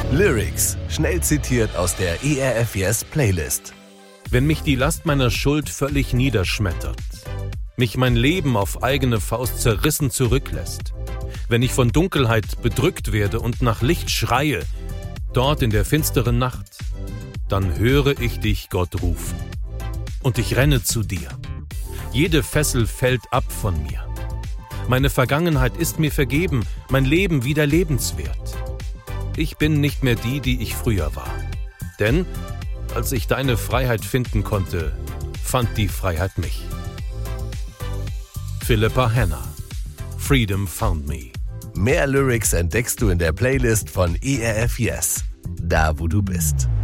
Lyrics, schnell zitiert aus der ERF Yes Playlist. Wenn mich die Last meiner Schuld völlig niederschmettert, mich mein Leben auf eigene Faust zerrissen zurücklässt, wenn ich von Dunkelheit bedrückt werde und nach Licht schreie, dort in der finsteren Nacht, dann höre ich dich, Gott, rufen. Und ich renne zu dir. Jede Fessel fällt ab von mir. Meine Vergangenheit ist mir vergeben, mein Leben wieder lebenswert. Ich bin nicht mehr die ich früher war. Denn als ich deine Freiheit finden konnte, fand die Freiheit mich. Philippa Hanna, Freedom Found Me. Mehr Lyrics entdeckst du in der Playlist von ERF Yes, da wo du bist.